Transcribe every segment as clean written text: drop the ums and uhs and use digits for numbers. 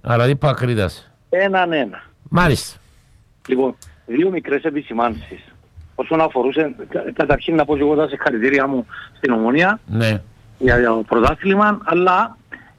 Αραδίπ Ακρίτας. 1-1. Μάλιστα. Λοιπόν, δύο μικρές επισημάνσεις. Όσον αφορούσε, καταρχήν να πω και εγώ τα συγχαρητήριά μου στην Ομονία Ναι. για το πρωτάθλημα, αλλά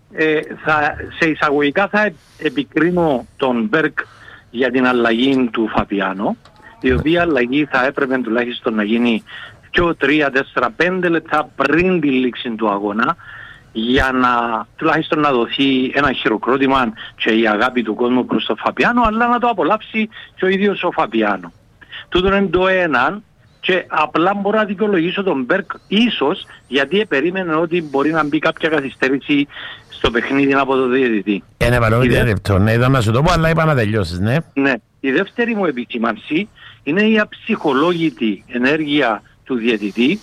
σε εισαγωγικά θα επικρίνω τον Μπέρκ για την αλλαγή του Φαπιάνο, η οποία αλλαγή θα έπρεπε τουλάχιστον να γίνει 2, 3, 4, 5 λεπτά πριν τη λήξη του αγώνα, για να τουλάχιστον να δοθεί ένα χειροκρότημα και η αγάπη του κόσμου προς τον Φαπιάνο, αλλά να το απολαύσει και ο ίδιος ο Φαπιάνο. Τούτο είναι το έναν, και απλά μπορώ να δικαιολογήσω τον Μπέρκ ίσως γιατί περίμενε ότι μπορεί να μπει κάποια καθυστέρηση στο παιχνίδι από το διαιτητή. Παρόλο λεπτό, ναι, είδα να σου το πω, αλλά είπα να τελειώσεις, ναι. Ναι. Η δεύτερη μου επισήμανση είναι η αψυχολόγητη ενέργεια του διαιτητή.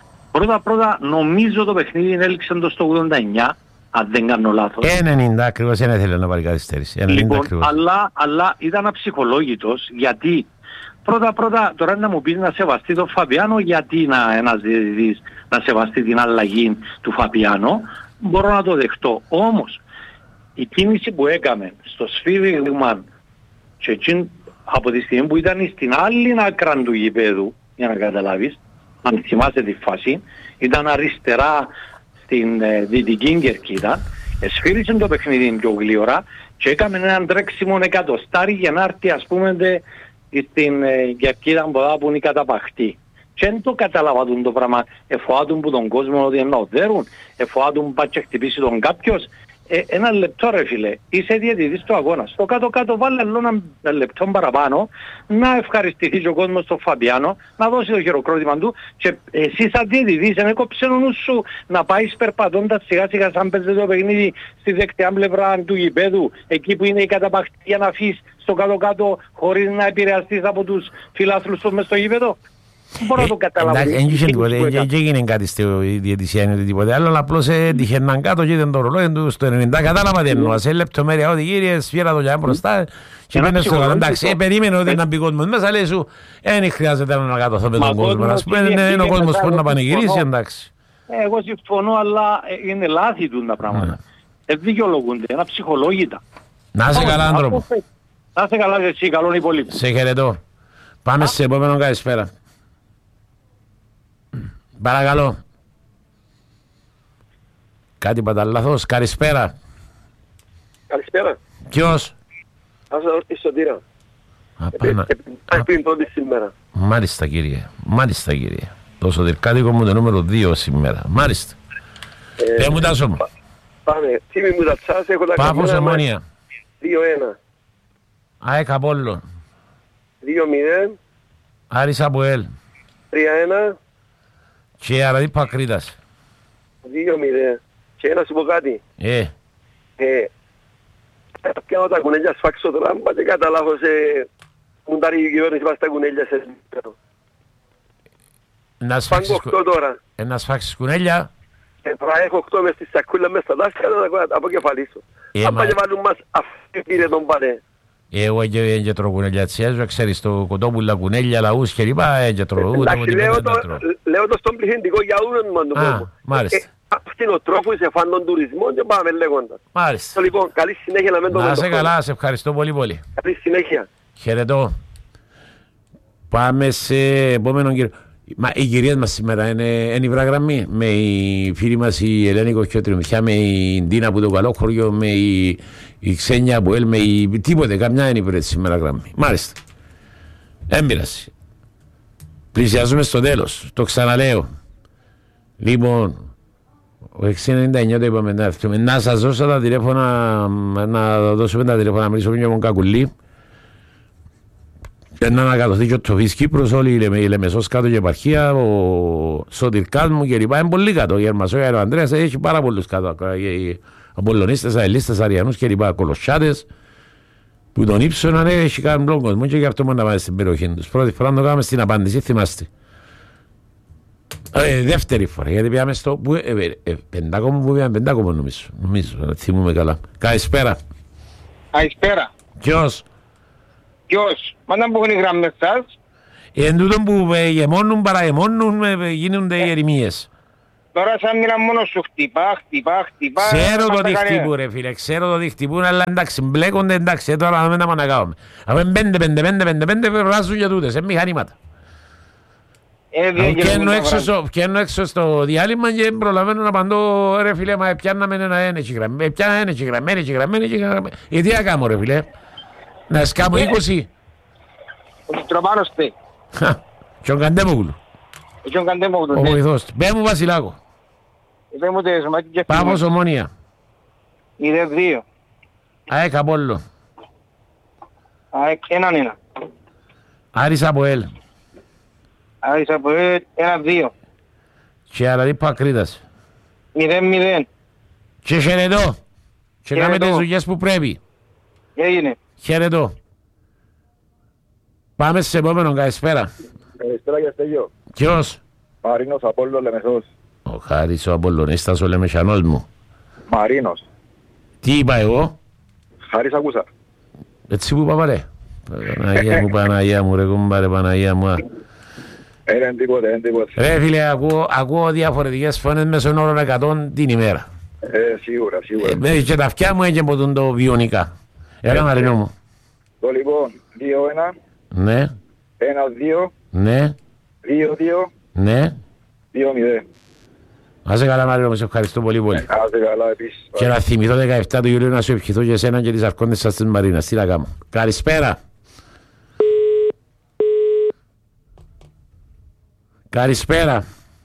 Πρώτα νομίζω το παιχνίδι έληξε στο 89, αν δεν κάνω λάθος. 90 ακριβώς, δεν ήθελε να πάρει καθυστέρηση. Λοιπόν, αλλά ήταν αψυχολόγητος, γιατί πρώτα τώρα να μου πεις να σεβαστεί τον Φαπιάνο, γιατί ένας διαιτητής να σεβαστεί την αλλαγή του Φαπιάνο, μπορώ να το δεχτώ. Όμως η κίνηση που έκαμε στο σφύριγμα και εκείνη από τη στιγμή που ήταν στην άλλη άκρα του γηπέδου, για να καταλάβεις, αν θυμάσαι τη φάση, ήταν αριστερά στην δυτική κερκίδα, εσφύρισε το παιχνίδι πιο γλύωρα και έκαμε έναν τρέξιμο εκατοστάρι για να έρθει, ας πούμε, στην κερκίδα που είναι η καταπαχτή. Και δεν το κατάλαβα το πράγμα, εφοάτουν που τον κόσμο ότι να οδέρουν, εφοάτουν που πάει και χτυπήσει τον κάποιος. Ένα λεπτό ρε φίλε, είσαι διαιτητής του αγώνα. Στο κάτω-κάτω βάλε ένα λεπτό παραπάνω, να ευχαριστηθεί ο κόσμος στον Φαπιάνο, να δώσει το χειροκρότημα του και εσύ σαν διαιτητής δεν έκοψε ο νους σου να πάεις περπατώντας σιγά σιγά σαν παίζεται το παιχνίδι στη δεξιά πλευρά του γηπέδου, εκεί που είναι η καταπαχτή, για να αφήσεις στο κάτω-κάτω χωρίς να επηρεαστείς από τους φιλάθλους σου μες στο γήπεδο. Μπορώ να το καταλάβω. Δεν έγινε κάτι στη διαιτησία ή τίποτε άλλο, αλλά απλώς έτυχαιναν κάτω και ήταν το ρολόι του στο 90. Κατάλαβα τι εννοώ, σε λεπτομέρεια ότι κύριε σφύρα το για μπροστά και πέντε στο κάτω. Εντάξει, περίμενε ότι να μπει κόσμος μέσα, λέει σου, δεν χρειάζεται να κατωθώ με τον κόσμο. Ας πούμε, είναι ο κόσμος που να πανηγυρίσει, εντάξει. Εγώ συμφωνώ, αλλά είναι λάθη του τα πράγματα. Δικαιολογούνται, είναι ψυχολόγητα. Να είσαι καλά άνθρωπο. Να είσαι καλά και εσύ, καλόν υπόλοιπο. Σε χαιρετώ. Πάμε σε επόμενο καλησπέρα. Παρακαλώ. Κάτι είπα λάθος. Καλησπέρα. Καλησπέρα. Ποιος? Ας ρωτήσω Σωτήρα. Πριν τότε σήμερα. Μάλιστα κύριε. Το Σωτηρκάτικο μου το νούμερο 2 σήμερα. Μάλιστα. Δεν μου τάσω μου. Πάμε. Τίμη μου τα τσάς. Έχω τα Πάφος Ομόνια. 2-1. ΑΕΚ Απόλλων. 2-0. Άρης Αποέλ. 3-1. Και Αραδίπ Ακρίτας. 2-0. Και να σου πω κάτι. Πιάνω τα κουνέλια σφάξω τώρα, αν πάτε κατά λάθος μουντάρει η κυβέρνηση πας τα κουνέλια σε σφίξω. Να σφάξεις κουνέλια. Τώρα έχω 8 μες στη σακούλα μες στα δάσκαλα να αποκεφαλίσω. Αν πάνε βάλουν μας αυτή πήρε τον πατέ. Εγώ και τρώω κουνέλια τσιάζω, ξέρεις το κοτόπουλα κουνέλια, λαούς και λοιπά, και τρώω. Εντάξει, λέω το στον πληθυντικό για ούνον μόνο του κόσμου. Μάλιστα. Κτηνοτρόφους, σε φαν των τουρισμών και πάμε λέγοντας. Μάλιστα. Λοιπόν, καλή συνέχεια να μην το να είσαι καλά, σε ευχαριστώ πολύ πολύ. Καλή συνέχεια. Χαιρετώ. Πάμε σε επόμενο κύριο. Μα οι κυρίες μας σήμερα είναι η βραγραμμή με η φίλη μας η Ελένη Κοχιότριμηθιά, με η Ντίνα που το καλό χωριό, με η Ξένια που με η τίποτε, καμιά είναι η σήμερα γραμμή. Μάλιστα. Έμπειραση. Πλησιάζουμε στο τέλος. Το ξαναλέω. Λοιπόν, ο 699 το είπαμε να έρθουμε. Να σας δώσω τα τηλέφωνα, να δώσουμε τα τηλέφωνα να μιλήσουμε για τον Κακουλή. Να ανακατωθεί και ο Τροφής Κύπρος, όλοι η Λεμεσός κάτω και επαρχία, ο Σωτηρκάς μου και λοιπά, είναι πολύ κάτω. Ο Γερμασόια, ο Ανδρέας, έχει πάρα πολλούς κάτω. Οι Απολλωνίστες, Αελίστες, Αριανούς και λοιπά, Κολοσσιάτες, που τον ύψωναν, έχει κάνει τον κόσμο και γι' αυτό μόνο να πάμε στην περιοχή τους. Πρώτη φορά να το κάνουμε στην απάντηση, θυμάστε. Δεύτερη φορά, γιατί πήγαμε στο πεντάκομο που πήγαμε, πεντάκομο νομίζω, να θυμούμε καλά. Καλησπέρα. Καλησπέρα. Ποιος? Ποιος? Μα να μπουν οι γραμμές σας. Εν τούτον που γεμώνουν παραγεμώνουν γίνονται οι ερημίες. Τώρα σαν μιλά μόνο σου χτυπά. Ξέρω το τι χτυπούν ρε φίλε, ξέρω το τι χτυπούν, αλλά εντάξει, μπλέκονται εντάξει, τώρα δεν τα πάνε να κάνουμε. Αφού είναι 5 βράζουν για τούτες, είναι μηχανήματα. Πιάνω έξω στο διάλειμμα και προλαβαίνω να παντώ ρε φίλε, μα πιάνναμε ένα ένεση γραμμένη, γιατί να κάνω ρε φίλε, να σκάμω 20. Τροπάνος τε. Τον Καντέμογλου. Ο βοηθός του. Μπέ μου Βασιλάκο. Πάφος Ομόνια. 0-2. ΑΕΚ Απόλλων. ΑΕΚ 1-1. Άρης Αποέλ. Άρης Αποέλ 1-2. Και Αραδίππο Ακρίτας. 0-0. Και χαιρετώ. Και κάμε τις δουλειές που πρέπει. Έγινε. Χαιρετώ. Πάμε σε επόμενο, καλησπέρα. Καλησπέρα και Στέγιο. Ποιος? Μαρίνος Απόλλων Λεμεσός. Ο Χάρης ο Απολλωνίστας ο Λεμεσανός μου. Μαρίνος. Τι είπα εγώ? Χάρης ακούσα. Έτσι που είπα παρέ. Παναγία μου ρε κουμπάρε, Παναγία μου. Είναι τίποτε. Ρε φίλε, ακούω διαφορετικές φωνές μέσω όρων 100 την ημέρα. Σίγουρα. Και τα αυτιά μου έγινε ποτούν το βιονικά. Έλα Μαρίνο μου. Το λοιπόν, 2-1. Ναι. 1-2. Ναι. 2-2. Ναι. 2-0. Άσε καλά Μαρίνο μου, σε ευχαριστώ πολύ πολύ. Άσε καλά επίσης. Και να θυμηθώ 17 του Ιουλίου να σου ευχηθώ και εσένα και τις αρκόντες σας της Μαρίνας. Τι να κάνω. Καλησπέρα. Καλησπέρα.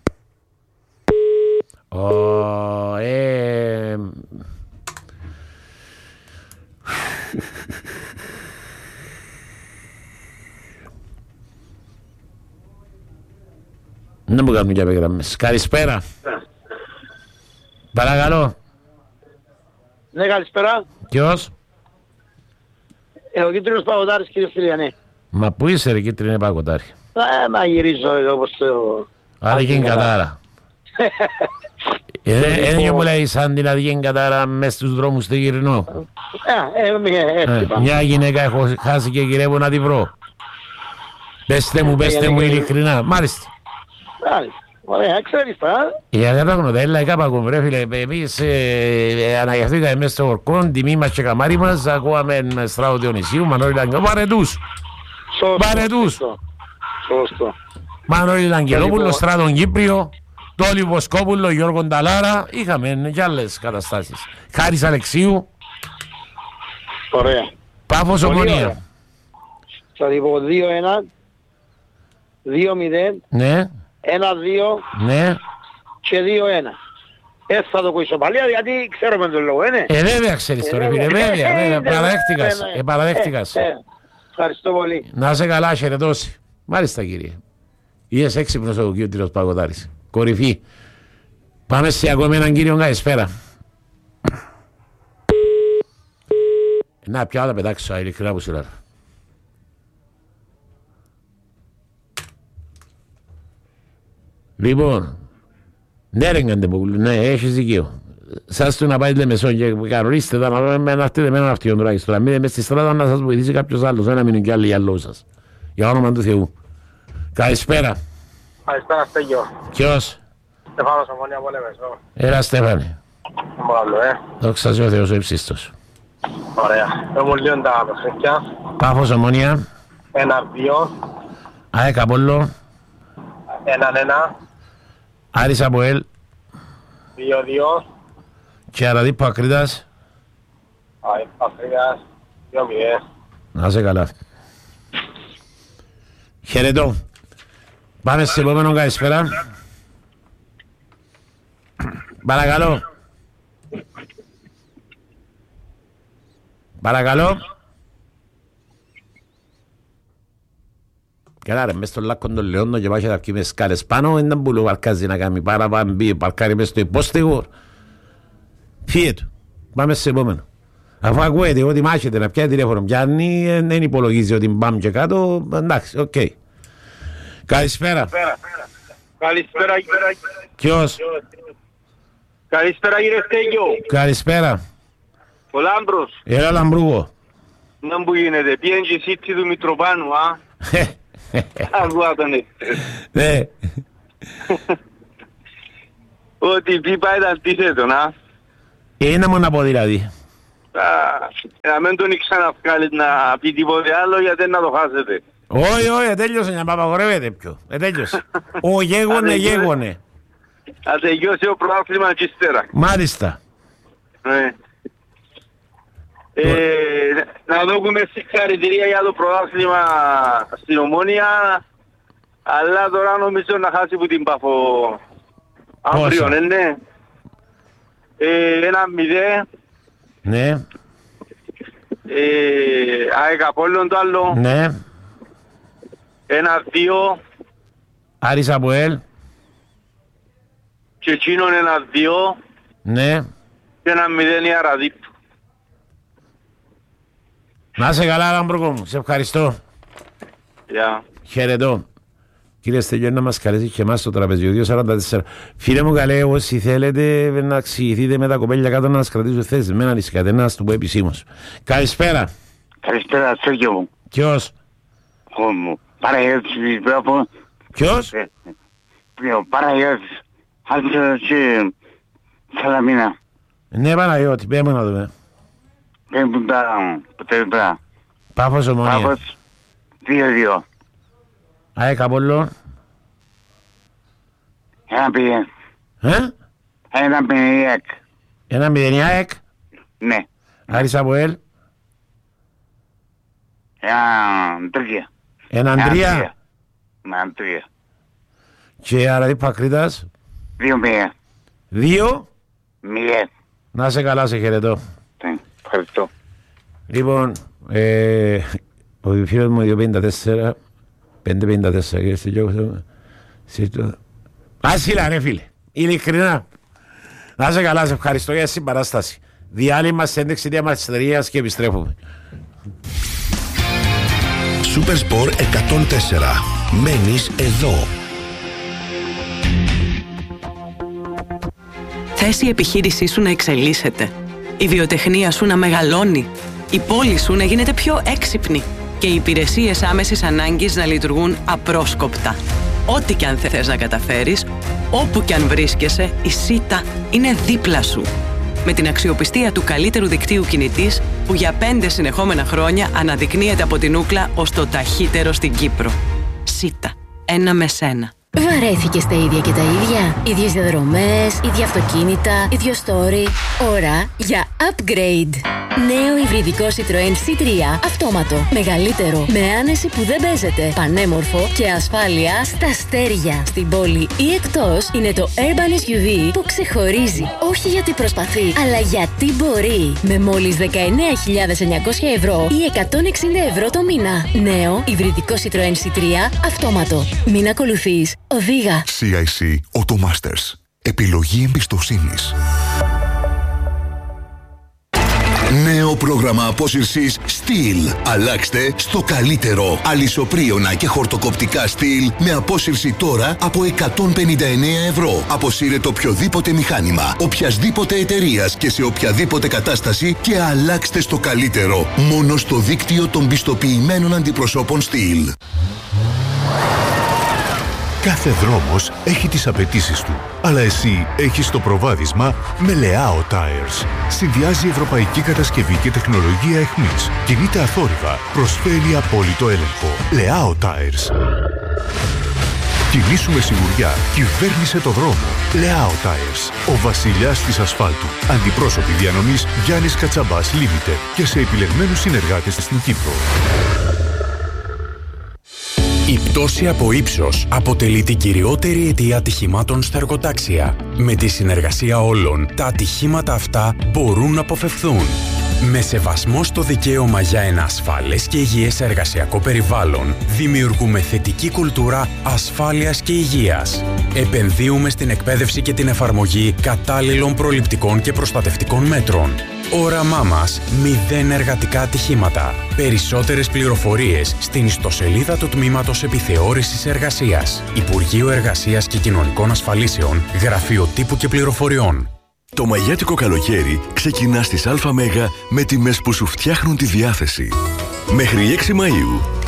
Δεν μου κάνουν και απεγραμμές. Καλησπέρα. Παρακαλώ. Ναι, καλησπέρα. Ποιος? Ο κίτρινος παγωτάρης, κύριε φίλε, ναι. Μα πού είσαι ρε κίτρινε παγωτάρη? Μα γυρίζω εδώ όπως το... Άρα γίνει κατάρα. Είναι μου λέει σαν την αδικήν κατάρα μες στους δρόμους του Γυρνό. Μια γυναίκα έχω χάσει και γυρεύω να τη βρω. Πέστε μου ειλικρινά. Μάλιστα. Ωραία, ξέρεις τα. Για δεν τα γνωτέλα, κάπου ρε φίλε, εμείς αναγευτήκαμε μέσα στο ορκόν, τιμή μας και καμάρι μας, ακούαμε Στράτο Διονυσίου, Μανώλη Λαγγελόπουλο, παρετούς. Σωστό. Μανώλη Λαγγελόπουλο, Στράτον Κύπριο, Τόλι Βοσκόπουλο, Γιώργο Νταλάρα, είχαμε και άλλες καταστάσεις. Χάρης Αλεξίου. Ωραία. Πάφος Ομόνια. Θα πω 2-1, 2-0. Ναι. 1-2 Ναι. και 2-1. Έτσι θα το πω ισοπαλία γιατί ξέρουμε τον λόγο, είναι. Βέβαια ξέρεις τώρα, φίλε, βέβαια, παραδέχτηκας. Ευχαριστώ πολύ. Να είσαι καλά, χαιρετώσει. Μάλιστα κύριε. Είσαι έξυπνος ο κύριος Παγωτάρης. Κορυφή. Πάμε σε ακόμη έναν κύριο, καλησπέρα. Να, πια θα πετάξω, ειλικρινά που σου λέω. Λοιπόν, ναι ρε Καντεμόγλου, ναι, έχεις δικαίω. Σας του να πάει Λεμεσόν και κανονίστε τα να έρθετε με έναν αυτιόν τουλάχιστον. Μην μες στη στράτα να σας βοηθήσει κάποιος άλλος, δεν να μείνουν κι άλλοι για λόγους σας. Για όνομα του Θεού. Καλησπέρα. Καλησπέρα Στέγιο. Ποιος? Στεφάνος Ομόνια από Λεμεσό. Έλα Στέφανε. Μόνο Δόξα σε ο Θεός ο υψίστος. Ωραία. Μου λύνουν τα προσέκια. Πάφος Ομόνια. 1-2. ΑΕΚ Απόλλων. 1-1. Άρης Αποέλ. 2-2. Και Αραδίππο Ακρίτας. Αφρικάς 2-0. Να είσαι καλά. Χαιρετώ. Πάμε σε επόμενο, καλησπέρα. Παρακαλώ. Παρακαλώ. Καλά ρε, μες στον λάκκον των Λεόντων και πάει τα αρκεί με σκάλες πάνω, δεν μπουλού παρκάζει να κάνει παραπάνω, παρκάρει μες στο υπόστεγο. Φύγε του. Πάμε σε επόμενο. Αφού ακούετε ότι μάχεται να πιάει τηλέφωνο πιάνει, δεν υπολογίζει ότι πάμε και κάτω, εντάξει, οκ. Καλησπέρα. Καλησπέρα. Ποιος? Καλησπέρα κύριε Στέγιο. Καλησπέρα. Ο Λάμπρος. Έλα Λαμπρούγο. Να μου γίνεται, πιέν και σύτσι του Μητροπάνου, α. Ακούα τον έτσι. Ναι. Ότι η πίπα ήταν αντίθετο, να. Είναι μόνο από δηλαδή. Να μην τον ξαναβγάλει να πει τίποτε άλλο γιατί να το χάσετε. Όχι, τέλειωσε να απαγορεύεται πιο. Τέλειωσε. Ο γέγονε. Θα τελειώσει ο πρωτάθλημα και ύστερα. Μάλιστα. Να δούμε συγχαρητήρια για το πρωτάθλημα στην Ομόνια, αλλά τώρα νομίζω να χάσει που την Πάφο αύριο, ναι. 1-0. Ναι. ΑΕΚ Απόλλων το άλλο. Ναι. 1-2. Άρης Αποέλ. Και εκείνον 1-2. Ναι. Και 1-0 η Αραδίπ. Να είσαι καλά, Λάμπροκο μου. Σε ευχαριστώ. Γεια. Χαιρετώ. Κύριε Στέλιο, να μας καλέσει και εμάς στο τραπεζιό 244. Φίλε μου καλέ, όσοι θέλετε να ξηγηθείτε με τα κοπέλια κάτω να μας κρατήσουν θέσεις. Με έναν ρισκάτε, να σας το πω επισήμως. Καλησπέρα. Καλησπέρα, Σέργιο μου. Ποιος? Παναγιώτης, μπράβο. Ποιος? Παναγιώτης, άλψε και Σαλαμίνα. Ναι, Παναγιώτη, πέμε να δούμε. Πέμπουν τα ποτέ. Πάφος Ομονία. Πάφος 2-2. ΑΕΚ Απόλλων. 1-0. 1-0 ΑΕΚ. Ναι. Άρης Αποέλ. 1-3. 1-3. Και Αραδίπ Ακρίτας. 2-0. 2. 0. Να σε καλά, σε χαιρετώ. Ευχαριστώ. Λοιπόν, ο φίλος μου 2.54, 5.54 κύριε Στυλιώκο. Άσυλα ρε φίλε, ειλικρινά. Να σε καλά, σε ευχαριστώ για τη συμπαράσταση. Διάλειμμα σε ένδειξη διαμαρτυρίας και επιστρέφουμε. Σούπερ Σπορ 104. Μένεις εδώ. Θες η επιχείρησή σου να εξελίσσεται, η βιοτεχνία σου να μεγαλώνει, η πόλη σου να γίνεται πιο έξυπνη και οι υπηρεσίες άμεσης ανάγκης να λειτουργούν απρόσκοπτα. Ό,τι και αν θες να καταφέρεις, όπου και αν βρίσκεσαι, η ΣΥΤΑ είναι δίπλα σου. Με την αξιοπιστία του καλύτερου δικτύου κινητής που για 5 συνεχόμενα χρόνια αναδεικνύεται από την Ούκλα ως το ταχύτερο στην Κύπρο. ΣΥΤΑ. Ένα με σένα. Βαρέθηκες τα ίδια και τα ίδια. Ίδιες διαδρομές, ίδια αυτοκίνητα, ίδιο story. Ώρα για upgrade. Νέο υβριδικό Citroën C3 αυτόματο. Μεγαλύτερο, με άνεση που δεν παίζεται. Πανέμορφο και ασφάλεια στα αστέρια. Στην πόλη ή εκτός είναι το Urban SUV που ξεχωρίζει. Όχι γιατί προσπαθεί, αλλά γιατί μπορεί. Με μόλις 19.900 ευρώ ή 160 ευρώ το μήνα. Νέο υβριδικό Citroën C3 αυτόματο. Μην ακολουθείς. Οδήγα. CIC Automasters. Επιλογή εμπιστοσύνης. Νέο πρόγραμμα απόσυρσης Steel. Αλλάξτε στο καλύτερο. Αλυσοπρίωνα και χορτοκοπτικά Steel με απόσυρση τώρα από 159 ευρώ. Αποσύρετε οποιοδήποτε μηχάνημα, οποιασδήποτε εταιρείας και σε οποιαδήποτε κατάσταση και αλλάξτε στο καλύτερο. Μόνο στο δίκτυο των πιστοποιημένων αντιπροσώπων Steel. Κάθε δρόμος έχει τις απαιτήσεις του, αλλά εσύ έχεις το προβάδισμα με Leao Tires. Συνδυάζει ευρωπαϊκή κατασκευή και τεχνολογία εχμής. Κινείται αθόρυβα, προσφέρει απόλυτο έλεγχο. Leao Tires. Κινήσου με σιγουριά, κυβέρνησε το δρόμο. Leao Tires. Ο βασιλιάς της ασφάλτου. Αντιπρόσωποι διανομής Γιάννης Κατσαμπάς Limited και σε επιλεγμένους συνεργάτες στην Κύπρο. Η πτώση από ύψος αποτελεί την κυριότερη αιτία ατυχημάτων στα εργοτάξια. Με τη συνεργασία όλων, τα ατυχήματα αυτά μπορούν να αποφευθούν. Με σεβασμό στο δικαίωμα για ένα ασφαλές και υγιές εργασιακό περιβάλλον, δημιουργούμε θετική κουλτούρα ασφάλειας και υγείας. Επενδύουμε στην εκπαίδευση και την εφαρμογή κατάλληλων προληπτικών και προστατευτικών μέτρων. Όραμά μας, 0 εργατικά ατυχήματα. Περισσότερες πληροφορίες στην ιστοσελίδα του Τμήματος Επιθεώρησης Εργασίας. Υπουργείο Εργασίας και Κοινωνικών Ασφαλίσεων, Γραφείο Τύπου και Πληροφοριών. Το μαγιάτικο καλοκαίρι ξεκινά στις ΑΜΕΓΑ με τιμές που σου φτιάχνουν τη διάθεση. Μέχρι 6 Μαΐου.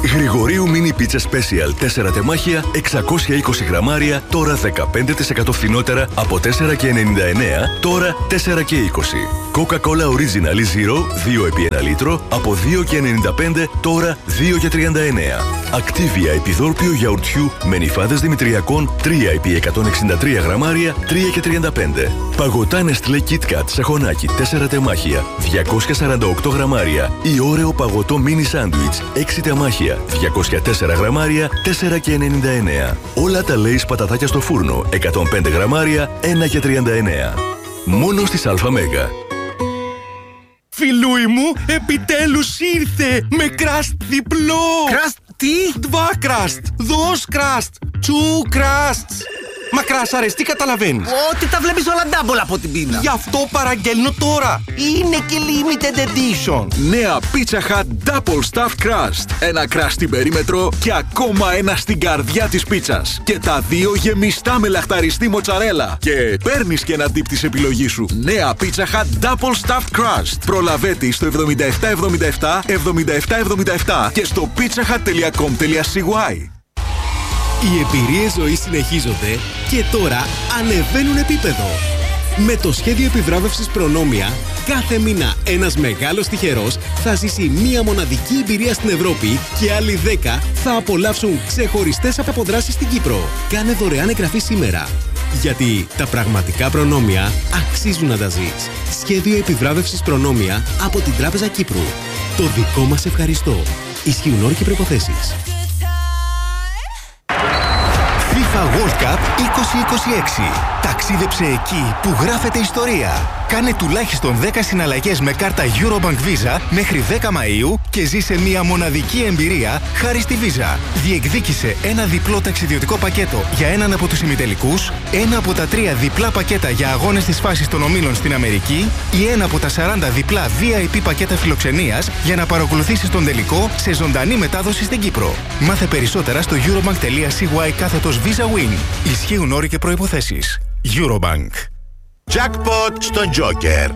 Γρηγορίου Mini Pizza Special 4 τεμάχια, 620 γραμμάρια, τώρα 15% φθηνότερα από 4,99, τώρα 4,20. Coca-Cola Original Zero 2 επί 1 λίτρο από 2,95, τώρα 2,39. Activia επιδόρπιο γιαουρτιού με νυφάδες δημητριακών 3 επί 163 γραμμάρια, 3,35. Παγωτά Nestlé Kit Kat σαχονάκι 4 τεμάχια, 248 γραμμάρια. Ή ωρεο παγωτό mini sandwich 6 τεμάχια, 204 γραμμάρια, 4,99. Όλα τα Lay's πατατάκια στο φούρνο 105 γραμμάρια, 1,39. Μόνο στις ΑΜΕΓΑ. Φιλούι μου, επιτέλους ήρθε με κραστ διπλό. Κραστ τι? Δβα κραστ, δος κραστ, τσου κραστ. Μα κράσαρες, τι καταλαβαίνεις? Ότι τα βλέπεις όλα double από την πίνα. Γι' αυτό παραγγέλνω τώρα. Είναι και limited edition. Νέα Pizza Hut Double Stuffed Crust. Ένα crust στην περίμετρο και ακόμα ένα στην καρδιά της πίτσας. Και τα δύο γεμιστά με λαχταριστή μοτσαρέλα. Και παίρνεις και ένα dip της επιλογής σου. Νέα Pizza Hut Double Stuffed Crust. Προλαβέτη στο 7777 7777 και στο pizzahut.com.cy. Οι εμπειρίες ζωής συνεχίζονται και τώρα ανεβαίνουν επίπεδο. Με το σχέδιο επιβράβευσης Προνόμια, κάθε μήνα ένας μεγάλος τυχερός θα ζήσει μία μοναδική εμπειρία στην Ευρώπη και άλλοι 10 θα απολαύσουν ξεχωριστές αποδράσεις στην Κύπρο. Κάνε δωρεάν εγγραφή σήμερα. Γιατί τα πραγματικά προνόμια αξίζουν να τα ζεις. Σχέδιο επιβράβευσης Προνόμια από την Τράπεζα Κύπρου. Το δικό μας ευχαριστώ. Ισχύουν όροι και προϋποθέσεις. FIFA World Cup 2026. Ταξίδεψε εκεί που γράφεται ιστορία. Κάνε τουλάχιστον 10 συναλλαγές με κάρτα Eurobank Visa μέχρι 10 Μαΐου και ζήσε μια μοναδική εμπειρία χάρη στη Visa. Διεκδίκησε ένα διπλό ταξιδιωτικό πακέτο για έναν από τους ημιτελικούς, ένα από τα 3 διπλά πακέτα για αγώνες της φάσης των ομίλων στην Αμερική ή ένα από τα 40 διπλά VIP πακέτα φιλοξενίας για να παρακολουθήσεις τον τελικό σε ζωντανή μετάδοση στην Κύπρο. Μάθε περισσότερα στο eurobank.cy/Visa Win. Ισχύουν όροι και προϋποθέσεις. Eurobank. Jackpot στον Joker.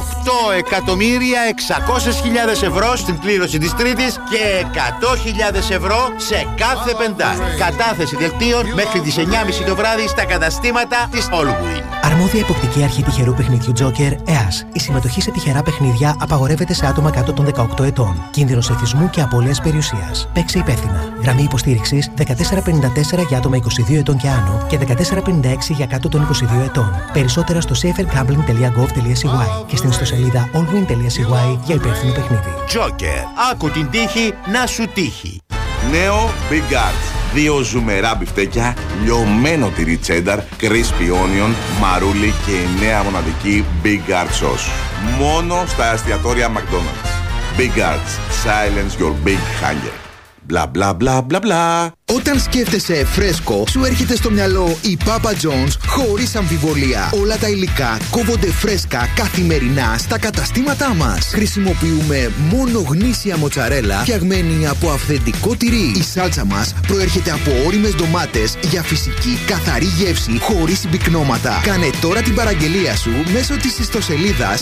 8.600.000 ευρώ στην κλήρωση της Τρίτης και 100.000 ευρώ σε κάθε πεντάρι. Κατάθεση δελτίων μέχρι τις 9.30 το βράδυ στα καταστήματα της Allwyn. Αρμόδια υποπτική αρχή τυχερού παιχνιδιού Joker, ΕΑΣ. Η συμμετοχή σε τυχερά παιχνίδια απαγορεύεται σε άτομα κάτω των 18 ετών. Κίνδυνος εθισμού και απώλειας περιουσίας. Παίξε υπεύθυνα. Γραμμή υποστήριξης 1454 για άτομα 22 ετών και άνω και 1456 για κάτω των 22 ετών. Περισσότερα στο safergambling.gov.cy και στην ιστοσελίδα allwin.cy για υπεύθυνο παιχνίδι. Joker. Άκου την τύχη να σου τύχει. Νέο Big Guards. 2 ζουμερά μπιφτέκια, λιωμένο τυρί τσένταρ, crispy onion, μαρούλι και η νέα μοναδική Big Guard sauce. Μόνο στα εστιατόρια McDonald's. Big Guards. Silence your big hunger. Μπλα μπλα μπλα μπλα μπλα. Όταν σκέφτεσαι φρέσκο, σου έρχεται στο μυαλό η Papa John's χωρίς αμφιβολία. Όλα τα υλικά κόβονται φρέσκα καθημερινά στα καταστήματά μας. Χρησιμοποιούμε μόνο γνήσια μοτσαρέλα φτιαγμένη από αυθεντικό τυρί. Η σάλτσα μας προέρχεται από ώριμες ντομάτες για φυσική καθαρή γεύση χωρίς συμπυκνώματα. Κάνε τώρα την παραγγελία σου μέσω της ιστοσελίδας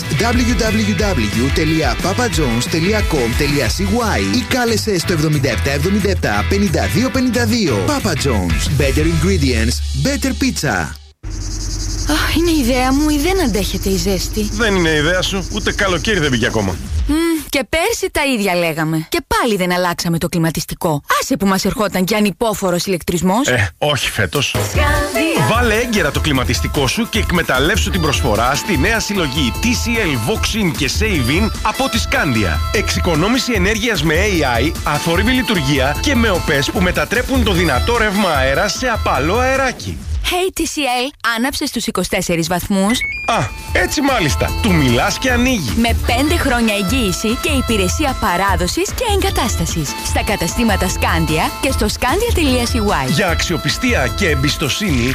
www.papajohns.com.cy ή κάλεσε στο 7777 5252. Papa John's. Better ingredients, better pizza. Είναι ιδέα μου ή δεν αντέχεται η ζέστη? Δεν είναι ιδέα σου, ούτε καλοκαίρι δεν πήγε ακόμα. Και πέρσι τα ίδια λέγαμε. Και πάλι δεν αλλάξαμε το κλιματιστικό. Άσε που μας ερχόταν κι ανυπόφορος ηλεκτρισμός. Όχι φέτος. Βάλε έγκαιρα το κλιματιστικό σου και εκμεταλλεύσου την προσφορά στη νέα συλλογή TCL Voxin και Savin από τη Scandia. Εξοικονόμηση ενέργειας με AI, αθόρυβη λειτουργία και με οπές που μετατρέπουν το δυνατό ρεύμα αέρα σε απαλό αεράκι. Hey TCL, άναψε στους 24 βαθμούς. Έτσι μάλιστα. Του μιλάς και ανοίγει. Με 5 χρόνια εγγύηση και υπηρεσία παράδοσης και εγκατάστασης. Στα καταστήματα Scandia και στο scandia.cy. Για αξιοπιστία και εμπιστοσύνη.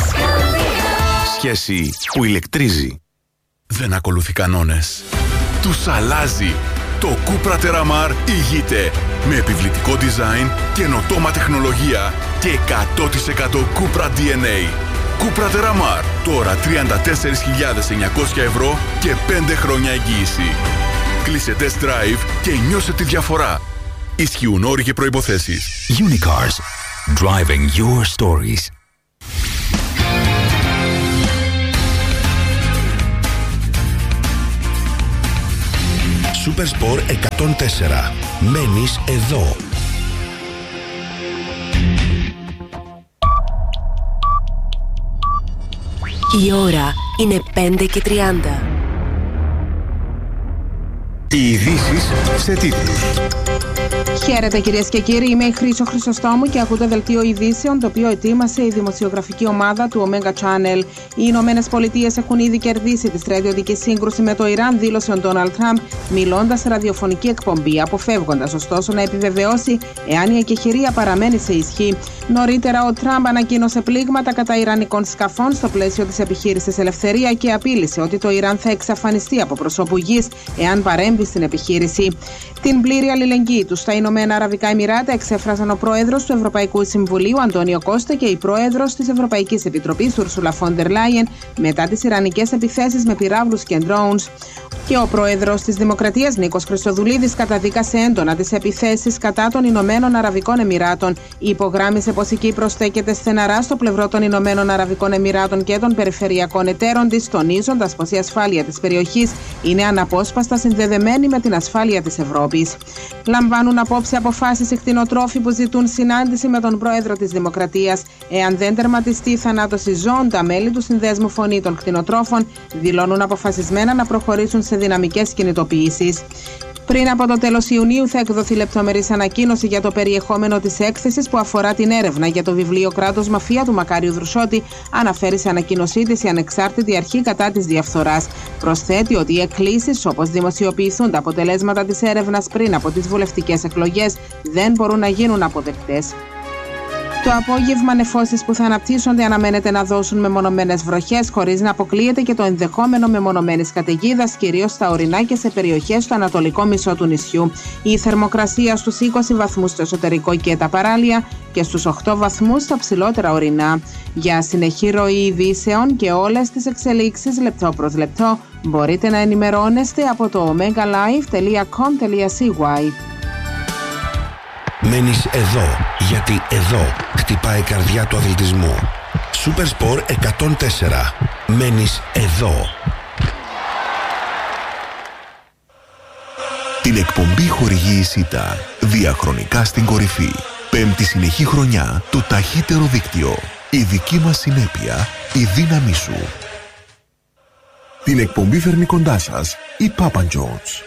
Σχέση που ηλεκτρίζει. Δεν ακολουθεί κανόνες. Τους αλλάζει. Το Cupra Terramar ηγείται με επιβλητικό design, καινοτόμα τεχνολογία και 100% Cupra DNA. Cupra Terramar, τώρα 34.900 ευρώ και 5 χρόνια εγγύηση. Κλείσε test drive και νιώσε τη διαφορά. Ισχύουν όροι και προϋποθέσεις. Unicars. Driving your stories. Supersport 104. Μένεις εδώ. Η ώρα είναι 5:30. Οι ειδήσεις σε τίτλους. Χαίρετε κυρίες και κύριοι, είμαι η Χρύσο Χρυσοστόμου και ακούτε δελτίο ειδήσεων το οποίο ετοίμασε η δημοσιογραφική ομάδα του Omega Channel. Οι Ηνωμένες Πολιτείες έχουν ήδη κερδίσει τη στρατιωτική σύγκρουση με το Ιράν, δήλωσε ο Ντόναλντ Τραμπ, μιλώντας σε ραδιοφωνική εκπομπή, αποφεύγοντας ωστόσο να επιβεβαιώσει εάν η εκεχηρία παραμένει σε ισχύ. Νωρίτερα, ο Τραμπ ανακοίνωσε πλήγματα κατά ιρανικών σκαφών στο πλαίσιο της επιχείρησης Ελευθερία και απείλησε ότι το Ιράν θα εξαφανιστεί από προσώπου γης εάν παρέμβει στην επιχείρηση. Την πλήρη αλληλεγγύη του στα Ηνωμένα Αραβικά Εμιράτα εξέφρασαν ο πρόεδρος του Ευρωπαϊκού Συμβουλίου Αντώνιο Κώστα και η πρόεδρος της Ευρωπαϊκής Επιτροπής Ούρσουλα φον ντερ Λάιεν μετά τις ιρανικές επιθέσεις με πυράβλους και drones. Και ο πρόεδρος της Δημοκρατίας Νίκος Χριστοδουλίδης καταδίκασε έντονα τις επιθέσεις κατά των Ηνωμένων Αραβικών Εμιράτων. Υπογράμμισε πως η Κύπρος στέκεται στεναρά στο πλευρό των Ηνωμένων Αραβικών Εμιράτων και των περιφερειακών εταίρων της, τονίζοντας πως η ασφάλεια της περιοχής είναι αναπόσπαστα συνδεδεμένη με την ασφάλεια της Ευρώπης. Λαμβάνουν απόψε αποφάσεις οι κτηνοτρόφοι που ζητούν συνάντηση με τον πρόεδρο της Δημοκρατίας. Εάν δεν τερματιστεί η θανάτωση ζώων, τα μέλη του Συνδέσμου Φωνή των Κτηνοτρόφων δηλώνουν αποφασισμένα να προχωρήσουν σε δυναμικές κινητοποιήσεις. Πριν από το τέλος Ιουνίου θα εκδοθεί λεπτομερής ανακοίνωση για το περιεχόμενο της έκθεσης που αφορά την έρευνα για το βιβλίο «Κράτος Μαφία» του Μακάριου Δρουσότη, αναφέρει σε ανακοίνωσή της η ανεξάρτητη αρχή κατά της διαφθοράς. Προσθέτει ότι οι εκκλήσεις, όπως δημοσιοποιηθούν τα αποτελέσματα της έρευνας πριν από τις βουλευτικές εκλογές, δεν μπορούν να γίνουν αποδεκτές. Το απόγευμα, νεφώσεις που θα αναπτύσσονται αναμένεται να δώσουν μεμονωμένες βροχές, χωρίς να αποκλείεται και το ενδεχόμενο μεμονωμένης καταιγίδας, κυρίως στα ορεινά και σε περιοχές στο ανατολικό μισό του νησιού. Η θερμοκρασία στους 20 βαθμούς στο εσωτερικό και τα παράλια και στους 8 βαθμούς στα ψηλότερα ορεινά. Για συνεχή ροή ειδήσεων και όλες τις εξελίξεις λεπτό προς λεπτό μπορείτε να ενημερώνεστε από το omegalive.com.cy. Μένεις εδώ, γιατί εδώ χτυπάει η καρδιά του αθλητισμού. Supersport 104. Μένεις εδώ. Την εκπομπή χορηγεί η ΣΥΤΑ, διαχρονικά στην κορυφή. 5η συνεχή χρονιά, το ταχύτερο δίκτυο. Η δική μας συνέπεια, η δύναμή σου. Την εκπομπή φέρνει κοντά σας η Papa John's.